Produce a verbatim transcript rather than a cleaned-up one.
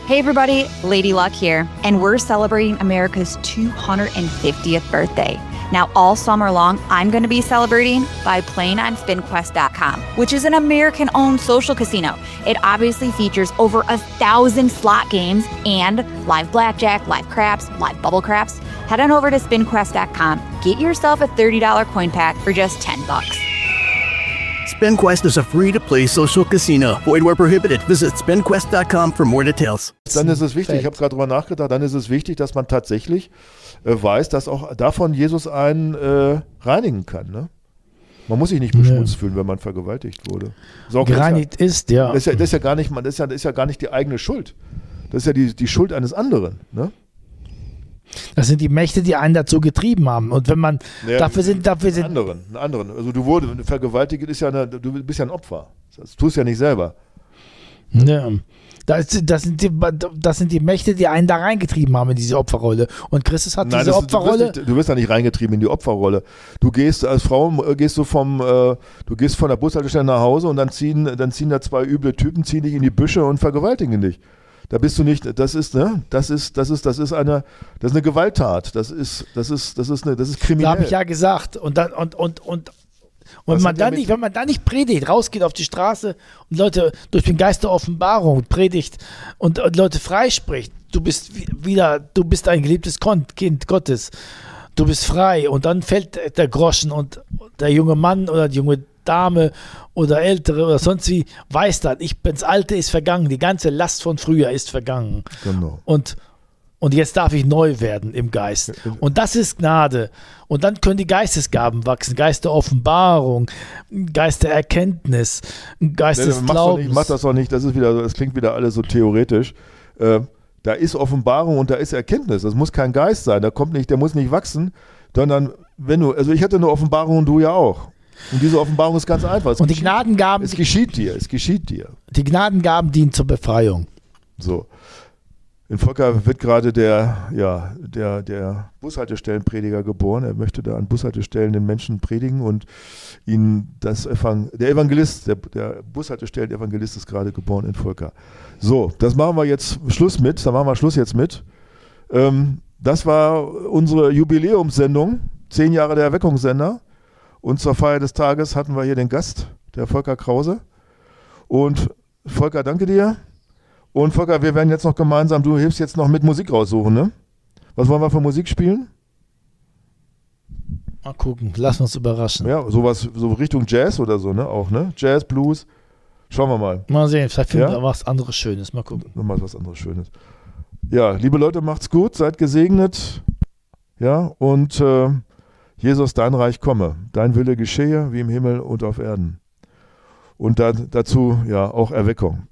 Hey everybody, Lady Luck here, and we're celebrating America's two hundred fiftieth birthday. Now, all summer long, I'm going to be celebrating by playing on spin quest dot com, which is an American-owned social casino. It obviously features over a thousand slot games and live blackjack, live craps, live bubble craps. Head on over to spin quest dot com, get yourself a thirty dollars coin pack for just ten bucks. SpinQuest is a free-to-play social casino. Void where prohibited. Visit spin quest dot com for more details. Dann ist es wichtig, ich habe gerade drüber nachgedacht, dann ist es wichtig, dass man tatsächlich äh, weiß, dass auch davon Jesus einen äh, reinigen kann. Ne? Man muss sich nicht beschmutzt ja. fühlen, wenn man vergewaltigt wurde. So, Gereinigt ist, ja, ist, ja. Das ist ja, das ist ja gar nicht, das ist ja, das ist ja gar nicht die eigene Schuld. Das ist ja die, die Schuld eines anderen. Ne? Das sind die Mächte, die einen dazu getrieben haben. Und wenn man ja, dafür sind, dafür sind. Anderen, einen anderen. Also du wurde vergewaltigt, ist ja eine, du bist ja ein Opfer. Das tust du ja nicht selber. Ja. Das, das, sind die, das sind die Mächte, die einen da reingetrieben haben in diese Opferrolle. Und Christus hat Nein, diese das, Opferrolle. Du, nicht, du wirst da nicht reingetrieben in die Opferrolle. Du gehst als Frau, gehst du vom, äh, du gehst von der Bushaltestelle nach Hause und dann ziehen, dann ziehen da zwei üble Typen, ziehen dich in die Büsche und vergewaltigen dich. Da bist du nicht, das ist, ne, das ist, das ist, das ist eine, das ist eine Gewalttat. Das ist, das ist, das ist eine, das ist kriminell. Da habe ich ja gesagt. Und dann, und, und, und, und wenn man dann nicht, wenn man dann nicht predigt, rausgeht auf die Straße und Leute durch den Geist der Offenbarung predigt und, und Leute freispricht, du bist wieder, du bist ein geliebtes Kind Gottes. Du bist frei. Und dann fällt der Groschen und der junge Mann oder die junge Dame oder Ältere oder sonst wie weiß dann, ich bin's Alte ist vergangen, die ganze Last von früher ist vergangen. Genau. Und, und jetzt darf ich neu werden im Geist. Und das ist Gnade. Und dann können die Geistesgaben wachsen, Geist der Offenbarung, Geist der Erkenntnis, Geist nee, des Glaubens. Ich mach das doch nicht, das ist wieder, das klingt wieder alles so theoretisch. Äh, da ist Offenbarung und da ist Erkenntnis. Das muss kein Geist sein, da kommt nicht, der muss nicht wachsen, sondern wenn du, also ich hatte eine Offenbarung und du ja auch. Und diese Offenbarung ist ganz einfach. Es und die Gnadengaben. Es geschieht dir, es geschieht dir. Die Gnadengaben dienen zur Befreiung. So. In Volker wird gerade der, ja, der, der Bushaltestellenprediger geboren. Er möchte da an Bushaltestellen den Menschen predigen und ihnen das Evangel- der Evangelist, der, der Bushaltestellen-Evangelist ist gerade geboren in Volker. So, das machen wir jetzt Schluss mit. Da machen wir Schluss jetzt mit. Ähm, das war unsere Jubiläumssendung, zehn Jahre der Erweckungssender. Und zur Feier des Tages hatten wir hier den Gast, der Volker Krause. Und Volker, danke dir. Und Volker, wir werden jetzt noch gemeinsam, du hilfst jetzt noch mit Musik raussuchen, ne? Was wollen wir für Musik spielen? Mal gucken, lass uns überraschen. Ja, sowas, so Richtung Jazz oder so, ne? Auch, ne? Jazz, Blues. Schauen wir mal. Mal sehen, vielleicht finden ja? wir was anderes Schönes. Mal gucken. Nochmal was anderes Schönes. Ja, liebe Leute, macht's gut, seid gesegnet. Ja, und äh, Jesus, dein Reich komme, dein Wille geschehe, wie im Himmel und auf Erden. Und da, dazu ja auch Erweckung.